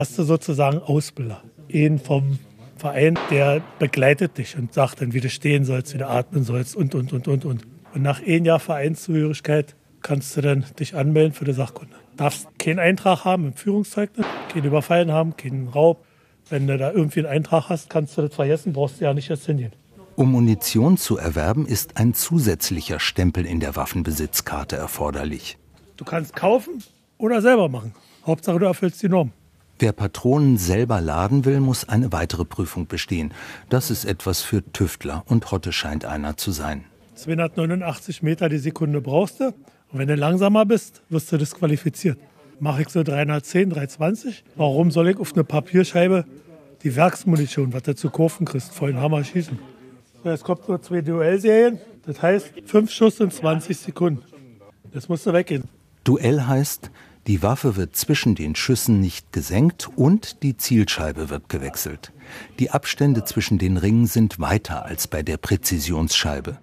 Hast du sozusagen Ausbilder, einen vom Verein, der begleitet dich und sagt dann, wie du stehen sollst, wie du atmen sollst und. Und nach 1 Jahr Vereinszugehörigkeit kannst du dann dich anmelden für die Sachkunde. Darfst keinen Eintrag haben im Führungszeugnis, keinen Überfallen haben, keinen Raub. Wenn du da irgendwie einen Eintrag hast, kannst du das vergessen, brauchst du ja nicht erst hingehen. Um Munition zu erwerben, ist ein zusätzlicher Stempel in der Waffenbesitzkarte erforderlich. Du kannst kaufen oder selber machen. Hauptsache, du erfüllst die Norm. Wer Patronen selber laden will, muss eine weitere Prüfung bestehen. Das ist etwas für Tüftler und Hotte scheint einer zu sein. 289 Meter die Sekunde brauchst du. Und wenn du langsamer bist, wirst du disqualifiziert. Mache ich so 310, 320. Warum soll ich auf eine Papierscheibe die Werksmunition, was du zu kaufen kriegst, vollen Hammer schießen? So, jetzt kommt nur 2 Duellserien. Das heißt 5 Schuss in 20 Sekunden. Das musst du weggehen. Duell heißt, die Waffe wird zwischen den Schüssen nicht gesenkt und die Zielscheibe wird gewechselt. Die Abstände zwischen den Ringen sind weiter als bei der Präzisionsscheibe.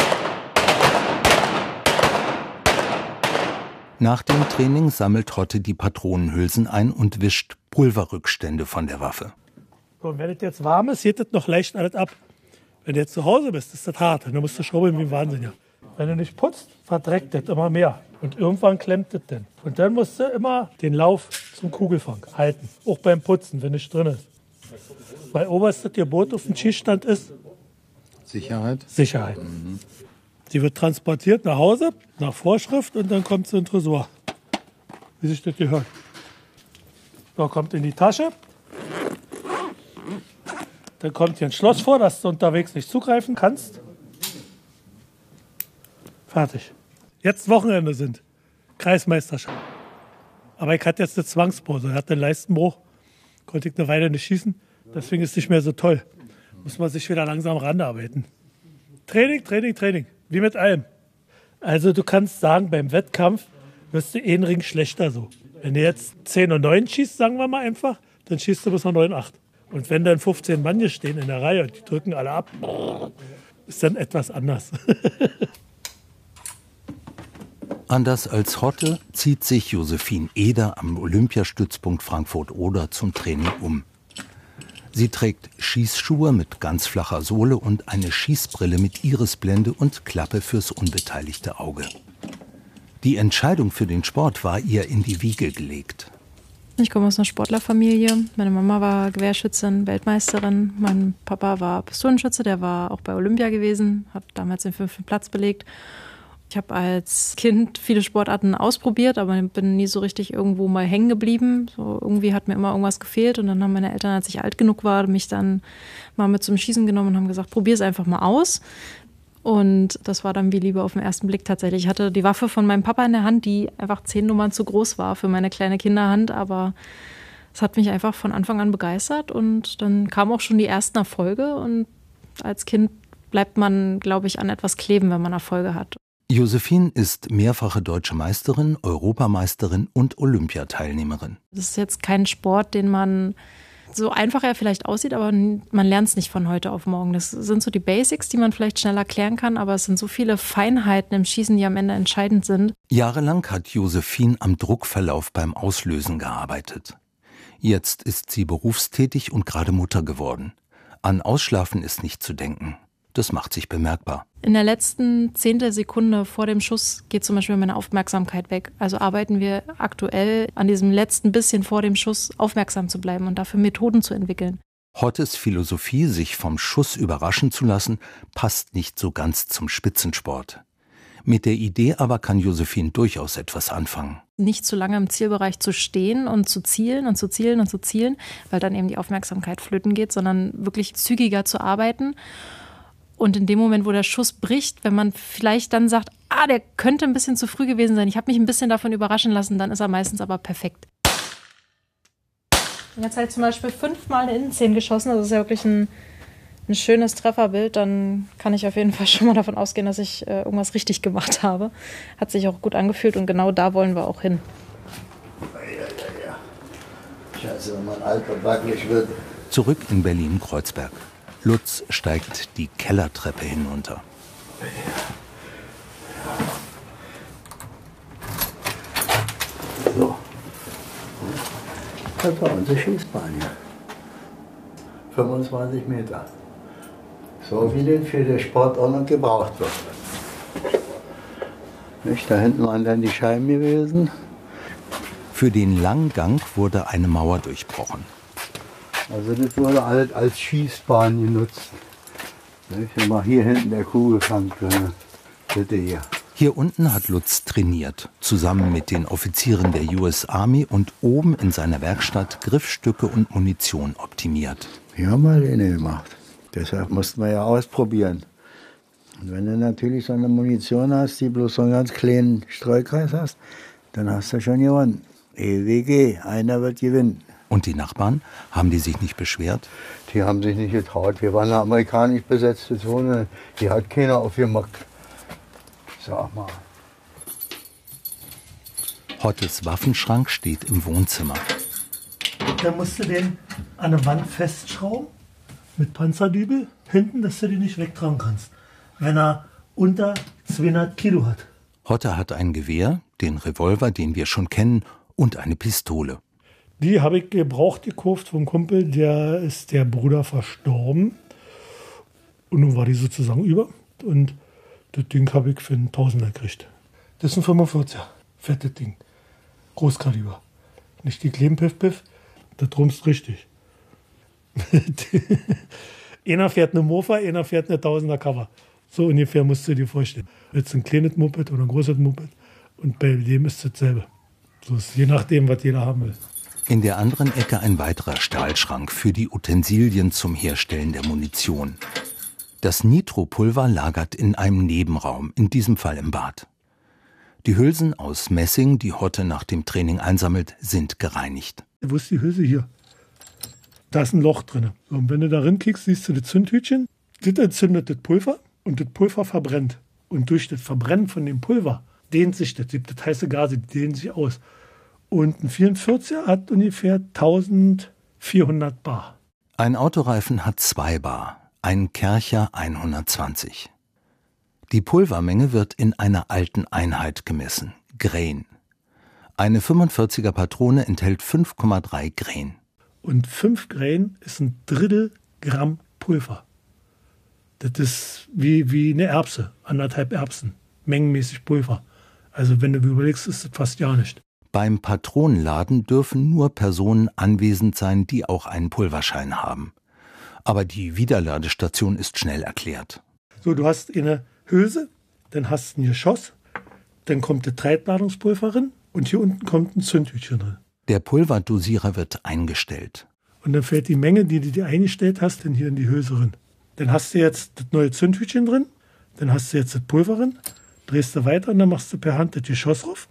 Nach dem Training sammelt Hotte die Patronenhülsen ein und wischt Pulverrückstände von der Waffe. So, und wenn es jetzt warm ist, geht das noch leicht alles ab. Wenn du jetzt zu Hause bist, ist das hart. Dann musst du schrubbeln wie ein Wahnsinniger. Wenn du nicht putzt, verdreckt das immer mehr. Und irgendwann klemmt das dann. Und dann musst du immer den Lauf zum Kugelfang halten. Auch beim Putzen, wenn es drin ist. Weil oberstes Gebot auf dem Schießstand ist Sicherheit. Sicherheit. Sie wird transportiert nach Hause, nach Vorschrift, und dann kommt sie in den Tresor. Wie sich das gehört. So, kommt in die Tasche. Dann kommt hier ein Schloss vor, dass du unterwegs nicht zugreifen kannst. Fertig. Jetzt Wochenende sind. Kreismeisterschaft. Aber ich hatte jetzt eine Zwangspause. Ich hatte einen Leistenbruch. Konnte ich eine Weile nicht schießen. Deswegen ist es nicht mehr so toll. Muss man sich wieder langsam ranarbeiten. Training, Training, Training. Wie mit allem. Also du kannst sagen, beim Wettkampf wirst du einen Ring schlechter so. Wenn du jetzt 10 und 9 schießt, sagen wir mal einfach, dann schießt du bis nach 9, 8. Und wenn dann 15 Mann hier stehen in der Reihe und die drücken alle ab, ist dann etwas anders. Anders als Hotte zieht sich Josephine Eder am Olympiastützpunkt Frankfurt-Oder zum Training um. Sie trägt Schießschuhe mit ganz flacher Sohle und eine Schießbrille mit Irisblende und Klappe fürs unbeteiligte Auge. Die Entscheidung für den Sport war ihr in die Wiege gelegt. Ich komme aus einer Sportlerfamilie. Meine Mama war Gewehrschützin, Weltmeisterin. Mein Papa war Pistolenschütze, der war auch bei Olympia gewesen, hat damals den 5. Platz belegt. Ich habe als Kind viele Sportarten ausprobiert, aber bin nie so richtig irgendwo mal hängen geblieben. So, irgendwie hat mir immer irgendwas gefehlt. Und dann haben meine Eltern, als ich alt genug war, mich dann mal mit zum Schießen genommen und haben gesagt, probier es einfach mal aus. Und das war dann wie Liebe auf den ersten Blick tatsächlich. Ich hatte die Waffe von meinem Papa in der Hand, die einfach 10 Nummern zu groß war für meine kleine Kinderhand. Aber es hat mich einfach von Anfang an begeistert. Und dann kamen auch schon die ersten Erfolge. Und als Kind bleibt man, glaube ich, an etwas kleben, wenn man Erfolge hat. Josephine ist mehrfache deutsche Meisterin, Europameisterin und Olympiateilnehmerin. Das ist jetzt kein Sport, den man so einfach er vielleicht aussieht, aber man lernt es nicht von heute auf morgen. Das sind so die Basics, die man vielleicht schnell erklären kann, aber es sind so viele Feinheiten im Schießen, die am Ende entscheidend sind. Jahrelang hat Josephine am Druckverlauf beim Auslösen gearbeitet. Jetzt ist sie berufstätig und gerade Mutter geworden. An Ausschlafen ist nicht zu denken. Das macht sich bemerkbar. In der letzten 10. Sekunde vor dem Schuss geht zum Beispiel meine Aufmerksamkeit weg. Also arbeiten wir aktuell an diesem letzten bisschen vor dem Schuss aufmerksam zu bleiben und dafür Methoden zu entwickeln. Hottes Philosophie, sich vom Schuss überraschen zu lassen, passt nicht so ganz zum Spitzensport. Mit der Idee aber kann Josephine durchaus etwas anfangen. Nicht zu lange im Zielbereich zu stehen und zu zielen und zu zielen und zu zielen, weil dann eben die Aufmerksamkeit flöten geht, sondern wirklich zügiger zu arbeiten. Und in dem Moment, wo der Schuss bricht, wenn man vielleicht dann sagt, der könnte ein bisschen zu früh gewesen sein, ich habe mich ein bisschen davon überraschen lassen, dann ist er meistens aber perfekt. Jetzt halt zum Beispiel 5-mal eine Innenzehn geschossen, das ist ja wirklich ein schönes Trefferbild, dann kann ich auf jeden Fall schon mal davon ausgehen, dass ich irgendwas richtig gemacht habe. Hat sich auch gut angefühlt und genau da wollen wir auch hin. Ja. Scheiße, wenn man alt und wackelig wird. Zurück in Berlin-Kreuzberg. Lutz steigt die Kellertreppe hinunter. So. Das war unsere Schießbahn hier. 25 Meter. So wie das für den Sport auch noch gebraucht wird. Nicht? Da hinten waren dann die Scheiben gewesen. Für den langen Gang wurde eine Mauer durchbrochen. Also das wurde alles als Schießbahn genutzt. Nicht? Mal hier hinten der Kugelfang drin. Bitte hier. Hier unten hat Lutz trainiert, zusammen mit den Offizieren der US Army und oben in seiner Werkstatt Griffstücke und Munition optimiert. Hier haben wir den gemacht. Deshalb mussten wir ja ausprobieren. Und wenn du natürlich so eine Munition hast, die bloß so einen ganz kleinen Streukreis hast, dann hast du schon gewonnen. EWG, einer wird gewinnen. Und die Nachbarn, haben die sich nicht beschwert? Die haben sich nicht getraut. Wir waren eine amerikanisch besetzte Zone, die hat keiner aufgemacht. Sag mal. Hottes Waffenschrank steht im Wohnzimmer. Dann musst du den an eine Wand festschrauben mit Panzerdübel hinten, dass du den nicht wegtragen kannst, wenn er unter 200 Kilo hat. Hotte hat ein Gewehr, den Revolver, den wir schon kennen, und eine Pistole. Die habe ich gebraucht gekauft vom Kumpel, der ist der Bruder verstorben. Und nun war die sozusagen über. Und das Ding habe ich für einen Tausender gekriegt. Das ist ein 45er, fettes Ding. Großkaliber. Nicht die kleinen Piff-Piff, das rumst richtig. Einer fährt eine Mofa, einer fährt eine Tausender Cover. So ungefähr musst du dir vorstellen. Jetzt ein kleines Moped oder ein großes Moped. Und bei dem ist es dasselbe. So ist je nachdem, was jeder haben will. In der anderen Ecke ein weiterer Stahlschrank für die Utensilien zum Herstellen der Munition. Das Nitropulver lagert in einem Nebenraum, in diesem Fall im Bad. Die Hülsen aus Messing, die Hotte nach dem Training einsammelt, sind gereinigt. Wo ist die Hülse hier? Da ist ein Loch drin. So, und wenn du da reinkickst, siehst du das Zündhütchen. Das entzündet das Pulver und das Pulver verbrennt. Und durch das Verbrennen von dem Pulver dehnt sich das heiße Gase, die dehnen sich aus. Und ein 44er hat ungefähr 1400 Bar. Ein Autoreifen hat 2 Bar, ein Kärcher 120. Die Pulvermenge wird in einer alten Einheit gemessen, Grain. Eine 45er Patrone enthält 5,3 Grain. Und 5 Grain ist ein Drittel Gramm Pulver. Das ist wie eine Erbse, 1,5 Erbsen, mengenmäßig Pulver. Also wenn du überlegst, ist das fast ja nicht. Beim Patronenladen dürfen nur Personen anwesend sein, die auch einen Pulverschein haben. Aber die Wiederladestation ist schnell erklärt. So, du hast eine Hülse, dann hast du ein Geschoss, dann kommt das Treibladungspulver rein und hier unten kommt ein Zündhütchen drin. Der Pulverdosierer wird eingestellt. Und dann fällt die Menge, die du dir eingestellt hast, dann hier in die Hülse rein. Dann hast du jetzt das neue Zündhütchen drin, dann hast du jetzt das Pulver drin, drehst du weiter und dann machst du per Hand das Geschoss drauf.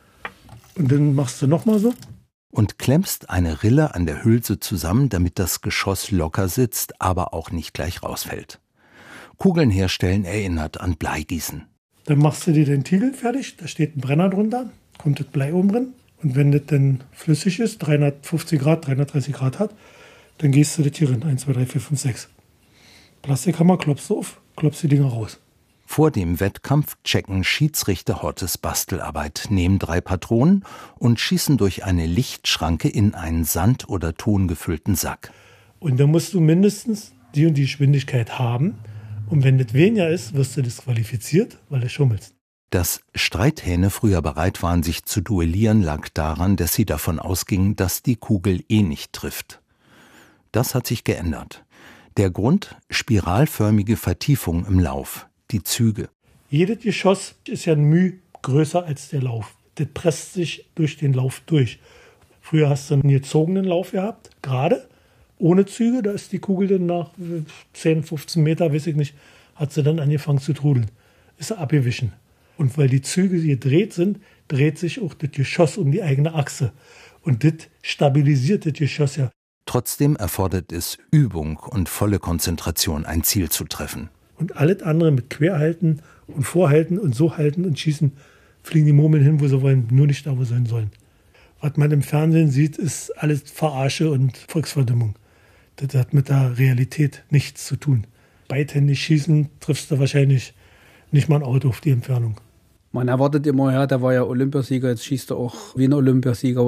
Und dann machst du nochmal so. Und klemmst eine Rille an der Hülse zusammen, damit das Geschoss locker sitzt, aber auch nicht gleich rausfällt. Kugeln herstellen erinnert an Bleigießen. Dann machst du dir den Tiegel fertig, da steht ein Brenner drunter, kommt das Blei oben drin. Und wenn das dann flüssig ist, 350 Grad, 330 Grad hat, dann gehst du das hier rein, 1, 2, 3, 4, 5, 6. Plastikhammer, klopfst du auf, klopfst die Dinger raus. Vor dem Wettkampf checken Schiedsrichter Hottes Bastelarbeit, nehmen 3 Patronen und schießen durch eine Lichtschranke in einen Sand- oder tongefüllten Sack. Und dann musst du mindestens die und die Geschwindigkeit haben. Und wenn das weniger ist, wirst du disqualifiziert, weil du schummelst. Dass Streithähne früher bereit waren, sich zu duellieren, lag daran, dass sie davon ausgingen, dass die Kugel eh nicht trifft. Das hat sich geändert. Der Grund: spiralförmige Vertiefung im Lauf. Die Züge. Jedes Geschoss ist ja ein Müh größer als der Lauf. Das presst sich durch den Lauf durch. Früher hast du einen gezogenen Lauf gehabt, gerade, ohne Züge. Da ist die Kugel dann nach 10, 15 Meter, weiß ich nicht, hat sie dann angefangen zu trudeln. Ist sie abgewichen. Und weil die Züge gedreht sind, dreht sich auch das Geschoss um die eigene Achse. Und das stabilisiert das Geschoss ja. Trotzdem erfordert es Übung und volle Konzentration, ein Ziel zu treffen. Und alles andere mit Querhalten und Vorhalten und so halten und schießen, fliegen die Murmeln hin, wo sie wollen, nur nicht da, wo sie hin sollen. Was man im Fernsehen sieht, ist alles Verarsche und Volksverdummung. Das hat mit der Realität nichts zu tun. Beidhändig schießen triffst du wahrscheinlich nicht mal ein Auto auf die Entfernung. Man erwartet immer, ja, der war ja Olympiasieger, jetzt schießt er auch wie ein Olympiasieger. Aber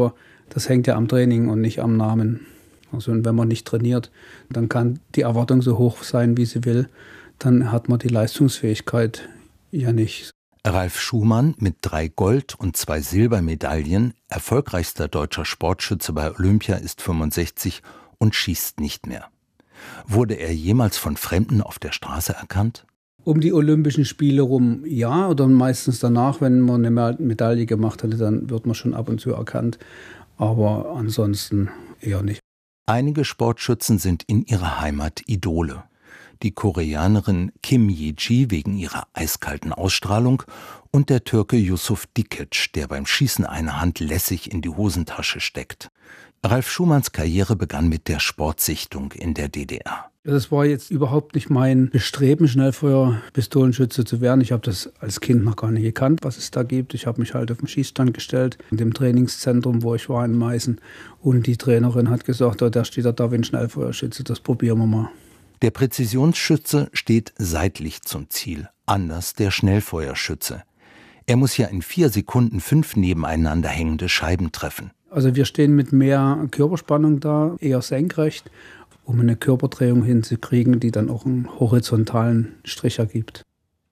Das hängt ja am Training und nicht am Namen. Also wenn man nicht trainiert, dann kann die Erwartung so hoch sein, wie sie will. Dann hat man die Leistungsfähigkeit ja nicht. Ralf Schumann mit 3 Gold- und 2 Silbermedaillen, erfolgreichster deutscher Sportschütze bei Olympia, ist 65 und schießt nicht mehr. Wurde er jemals von Fremden auf der Straße erkannt? Um die Olympischen Spiele rum, ja, oder meistens danach, wenn man eine Medaille gemacht hatte, dann wird man schon ab und zu erkannt. Aber ansonsten eher nicht. Einige Sportschützen sind in ihrer Heimat Idole. Die Koreanerin Kim Ye-ji wegen ihrer eiskalten Ausstrahlung und der Türke Yusuf Dikic, der beim Schießen eine Hand lässig in die Hosentasche steckt. Ralf Schumanns Karriere begann mit der Sportsichtung in der DDR. Das war jetzt überhaupt nicht mein Bestreben, Schnellfeuer-Pistolenschütze zu werden. Ich habe das als Kind noch gar nicht gekannt, was es da gibt. Ich habe mich halt auf den Schießstand gestellt, in dem Trainingszentrum, wo ich war in Meißen. Und die Trainerin hat gesagt, da steht da wie ein Schnellfeuerschütze, das probieren wir mal. Der Präzisionsschütze steht seitlich zum Ziel, anders der Schnellfeuerschütze. Er muss ja in 4 Sekunden 5 nebeneinander hängende Scheiben treffen. Also wir stehen mit mehr Körperspannung da, eher senkrecht, um eine Körperdrehung hinzukriegen, die dann auch einen horizontalen Strich ergibt.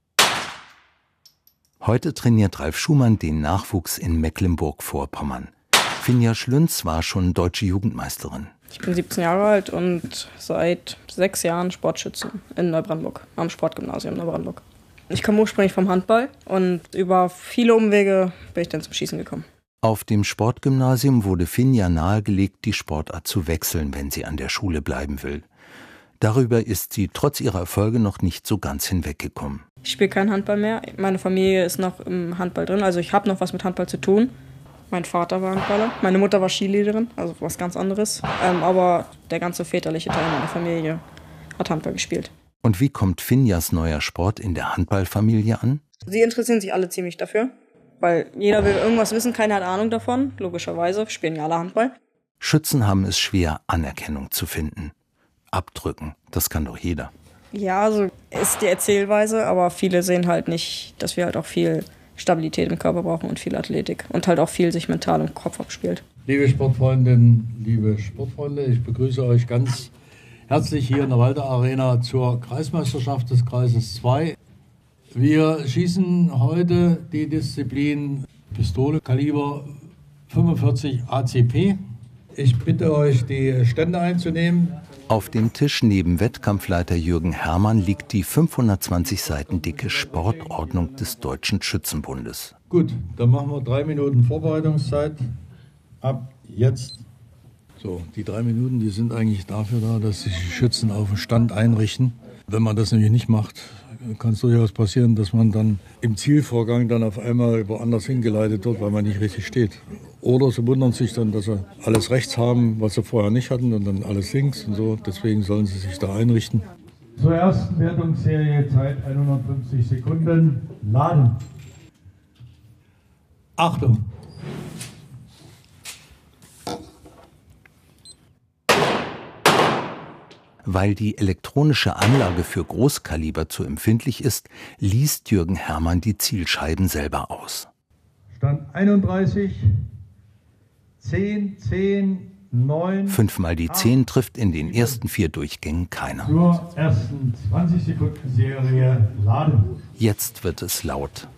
Heute trainiert Ralf Schumann den Nachwuchs in Mecklenburg-Vorpommern. Finja Schlünz war schon deutsche Jugendmeisterin. Ich bin 17 Jahre alt und seit 6 Jahren Sportschütze in Neubrandenburg, am Sportgymnasium Neubrandenburg. Ich komme ursprünglich vom Handball und über viele Umwege bin ich dann zum Schießen gekommen. Auf dem Sportgymnasium wurde Finja nahegelegt, die Sportart zu wechseln, wenn sie an der Schule bleiben will. Darüber ist sie trotz ihrer Erfolge noch nicht so ganz hinweggekommen. Ich spiele kein Handball mehr. Meine Familie ist noch im Handball drin, also ich habe noch was mit Handball zu tun. Mein Vater war Handballer, meine Mutter war Skilehrerin, also was ganz anderes. Aber der ganze väterliche Teil meiner Familie hat Handball gespielt. Und wie kommt Finjas neuer Sport in der Handballfamilie an? Sie interessieren sich alle ziemlich dafür, weil jeder will irgendwas wissen, keiner hat Ahnung davon. Logischerweise spielen ja alle Handball. Schützen haben es schwer, Anerkennung zu finden. Abdrücken, das kann doch jeder. Ja, so ist die Erzählweise, aber viele sehen halt nicht, dass wir halt auch viel Stabilität im Körper brauchen und viel Athletik und halt auch viel sich mental im Kopf abspielt. Liebe Sportfreundinnen, liebe Sportfreunde, ich begrüße euch ganz herzlich hier in der Walter Arena zur Kreismeisterschaft des Kreises 2. Wir schießen heute die Disziplin Pistole Kaliber 45 ACP. Ich bitte euch, die Stände einzunehmen. Auf dem Tisch neben Wettkampfleiter Jürgen Herrmann liegt die 520 Seiten dicke Sportordnung des Deutschen Schützenbundes. Gut, dann machen wir 3 Minuten Vorbereitungszeit. Ab jetzt. So, die 3 Minuten, die sind eigentlich dafür da, dass sich die Schützen auf den Stand einrichten. Wenn man das nämlich nicht macht, kann es durchaus passieren, dass man dann im Zielvorgang dann auf einmal woanders hingeleitet wird, weil man nicht richtig steht. Oder sie wundern sich dann, dass sie alles rechts haben, was sie vorher nicht hatten, und dann alles links und so. Deswegen sollen sie sich da einrichten. Zur ersten Wertungsserie, Zeit 150 Sekunden. Laden. Achtung! Weil die elektronische Anlage für Großkaliber zu empfindlich ist, liest Jürgen Herrmann die Zielscheiben selber aus. Stand 31, 10, 10, 9. 5 mal die 10 trifft in den ersten 4 Durchgängen keiner. Zur ersten 20-Sekunden-Serie laden. Jetzt wird es laut.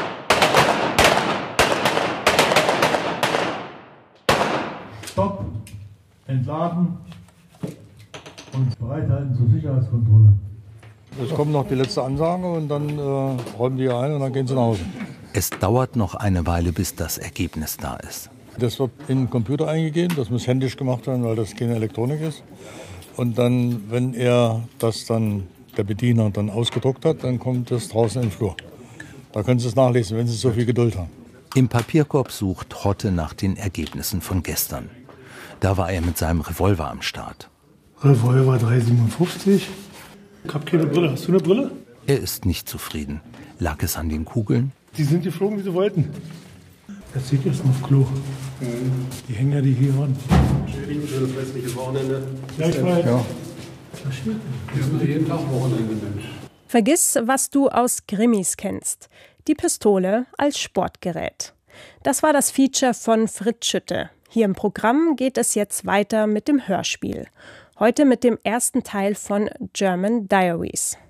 Stopp, entladen und bereithalten zur Sicherheitskontrolle. Es kommt noch die letzte Ansage und dann räumen die ein und dann gehen sie nach Hause. Es dauert noch eine Weile, bis das Ergebnis da ist. Das wird in den Computer eingegeben, das muss händisch gemacht werden, weil das keine Elektronik ist. Und dann, wenn der Bediener dann ausgedruckt hat, dann kommt das draußen im Flur. Da können Sie es nachlesen, wenn Sie so viel Geduld haben. Im Papierkorb sucht Hotte nach den Ergebnissen von gestern. Da war er mit seinem Revolver am Start. Revolver 3,57. Ich habe keine Brille. Hast du eine Brille? Er ist nicht zufrieden. Lag es an den Kugeln? Die sind geflogen, wie sie wollten. Jetzt sieht jetzt auf Klo. Die hängen ja die hier an. Schönes restliches Wochenende. Gleichfalls. Ja. Wir haben jeden Tag Wochenende, Mensch. Vergiss, was du aus Krimis kennst. Die Pistole als Sportgerät. Das war das Feature von Fritz Schütte. Hier im Programm geht es jetzt weiter mit dem Hörspiel. Heute mit dem ersten Teil von German Diaries.